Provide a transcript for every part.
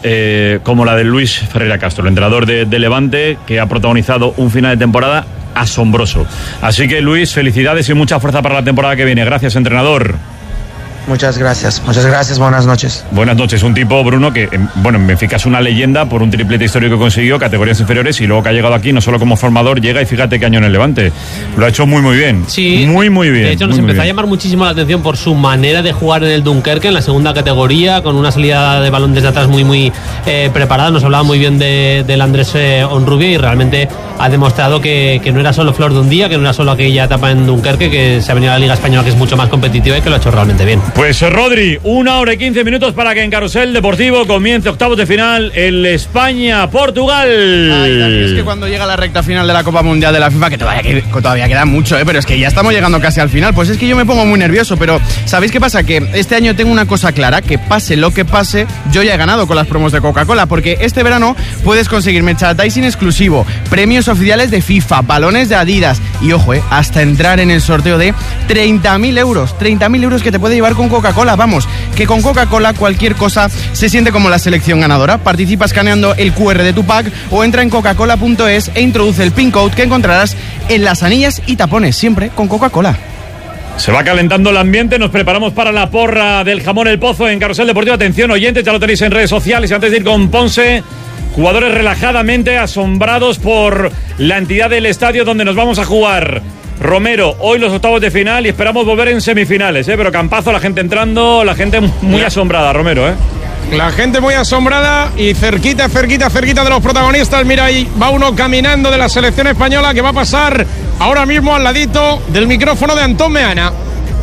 como la de Luis Ferreira Castro, el entrenador de Levante, que ha protagonizado un final de temporada asombroso. Así que, Luis, felicidades y mucha fuerza para la temporada que viene. Gracias, entrenador. Muchas gracias, buenas noches. Buenas noches, un tipo, Bruno, que en Benfica es una leyenda por un triplete histórico que consiguió, categorías inferiores, y luego que ha llegado aquí, no solo como formador, llega y fíjate qué año en el Levante. Lo ha hecho muy bien. Sí, muy bien. De hecho, nos empezó a llamar muchísimo la atención por su manera de jugar en el Dunkerque, en la segunda categoría, con una salida de balón desde atrás muy preparada. Nos hablaba muy bien del Andrés Onrubia, y realmente ha demostrado que no era solo flor de un día, que no era solo aquella etapa en Dunkerque, que se ha venido a la Liga Española, que es mucho más competitiva, y que lo ha hecho realmente bien. Pues Rodri, 1 hora y 15 minutos para que en Carrusel Deportivo comience octavos de final el España-Portugal. Ay, Dani, es que cuando llega la recta final de la Copa Mundial de la FIFA, que todavía queda mucho, pero es que ya estamos llegando casi al final, pues es que yo me pongo muy nervioso, pero ¿sabéis qué pasa? Que este año tengo una cosa clara, que pase lo que pase, yo ya he ganado con las promos de Coca-Cola, porque este verano puedes conseguir merchandising exclusivo, premios oficiales de FIFA, balones de Adidas y, ojo, hasta entrar en el sorteo de 30.000 euros. 30.000 euros que te puede llevar con Coca-Cola. Vamos, que con Coca-Cola cualquier cosa se siente como la selección ganadora. Participa escaneando el QR de tu pack o entra en coca-cola.es e introduce el PIN code que encontrarás en las anillas y tapones, siempre con Coca-Cola. Se va calentando el ambiente, nos preparamos para la porra del Jamón El Pozo en Carrusel Deportivo. Atención, oyentes, ya lo tenéis en redes sociales. Y antes de ir con Ponce, jugadores relajadamente asombrados por la entidad del estadio donde nos vamos a jugar. Romero, hoy los octavos de final y esperamos volver en semifinales, pero campazo, la gente entrando, la gente muy asombrada, Romero, La gente muy asombrada y cerquita de los protagonistas. Mira, ahí va uno caminando de la selección española que va a pasar ahora mismo al ladito del micrófono de Antón Meana.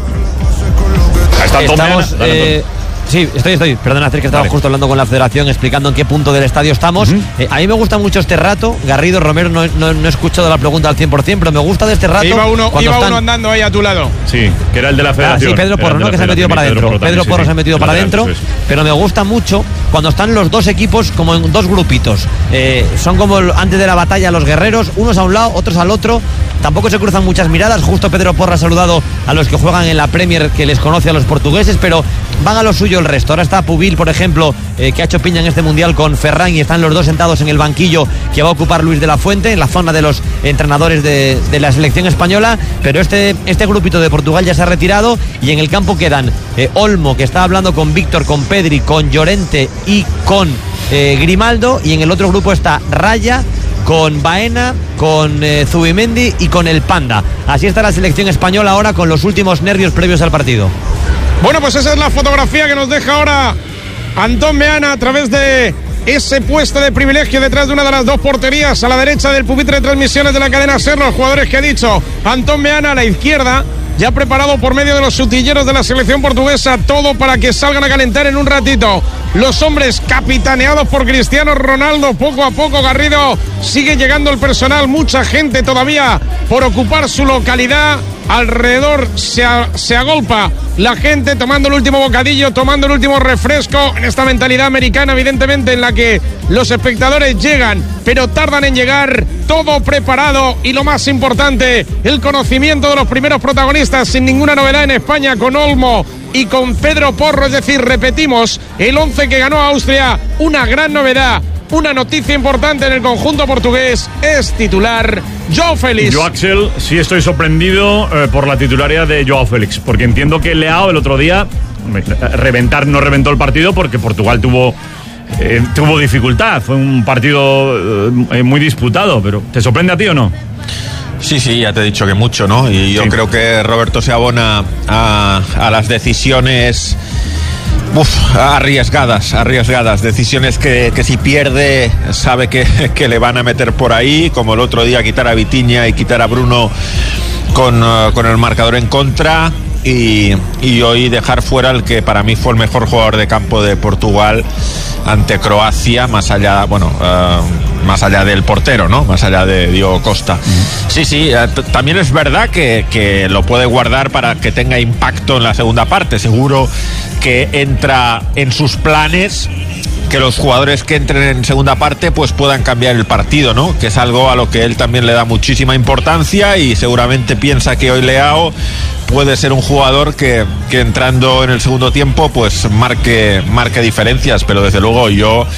Ahí está Antón Meana. Sí, estoy. Perdona, que estaba justo hablando con la federación explicando en qué punto del estadio estamos. A mí me gusta mucho este rato. Garrido, Romero, no he escuchado la pregunta al 100%, pero me gusta de este rato. Iba uno andando ahí a tu lado. Sí, que era el de la federación. Sí, Pedro Porro, ¿no? Que se ha metido para adentro. Pedro Porro se ha metido para adentro. Pero me gusta mucho cuando están los dos equipos como en dos grupitos. Son como antes de la batalla los guerreros, unos a un lado, otros al otro. Tampoco se cruzan muchas miradas. Justo Pedro Porro ha saludado a los que juegan en la Premier, que les conoce a los portugueses, pero van a lo suyo el resto. Ahora está Pubil, por ejemplo, que ha hecho piña en este Mundial con Ferran, y están los dos sentados en el banquillo que va a ocupar Luis de la Fuente, en la zona de los entrenadores de la selección española. Pero este grupito de Portugal ya se ha retirado, y en el campo quedan Olmo, que está hablando con Víctor, con Pedri, con Llorente y con Grimaldo, y en el otro grupo está Raya, con Baena, con Zubimendi y con el Panda. Así está la selección española ahora, con los últimos nervios previos al partido. Bueno, pues esa es la fotografía que nos deja ahora Antón Meana a través de ese puesto de privilegio detrás de una de las dos porterías, a la derecha del pupitre de transmisiones de la cadena SER. Los jugadores que ha dicho Antón Meana a la izquierda, ya preparado por medio de los sutilleros de la selección portuguesa, todo para que salgan a calentar en un ratito. Los hombres capitaneados por Cristiano Ronaldo. Poco a poco, Garrido, sigue llegando el personal, mucha gente todavía por ocupar su localidad. Alrededor se agolpa la gente tomando el último bocadillo, tomando el último refresco, en esta mentalidad americana, evidentemente, en la que los espectadores llegan, pero tardan en llegar. Todo preparado, y lo más importante, el conocimiento de los primeros protagonistas, sin ninguna novedad en España, con Olmo y con Pedro Porro. Es decir, repetimos, el 11 que ganó Austria. Una gran novedad, una noticia importante en el conjunto portugués. Es titular Joao Félix. Yo, Axel, sí estoy sorprendido por la titularidad de Joao Félix, porque entiendo que Leao el otro día no reventó el partido, porque Portugal tuvo dificultad. Fue un partido muy disputado, pero ¿te sorprende a ti o no? Sí, ya te he dicho que mucho, ¿no? Y yo creo que Roberto se abona a las decisiones arriesgadas, decisiones que si pierde sabe que le van a meter por ahí, como el otro día quitar a Vitinha y quitar a Bruno con el marcador en contra, y hoy dejar fuera el que para mí fue el mejor jugador de campo de Portugal ante Croacia, más allá del portero, ¿no? Más allá de Diogo Costa. Sí, también es verdad que lo puede guardar para que tenga impacto en la segunda parte. Seguro que entra en sus planes que los jugadores que entren en segunda parte pues puedan cambiar el partido, ¿no? Que es algo a lo que él también le da muchísima importancia, y seguramente piensa que hoy Leao puede ser un jugador que entrando en el segundo tiempo pues marque diferencias. Pero desde luego yo